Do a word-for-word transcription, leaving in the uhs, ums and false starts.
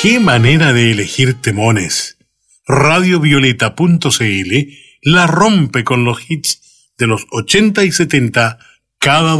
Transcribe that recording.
¡Qué manera de elegir temones! Radio Violeta punto c l la rompe con los hits de los ochenta y setenta cada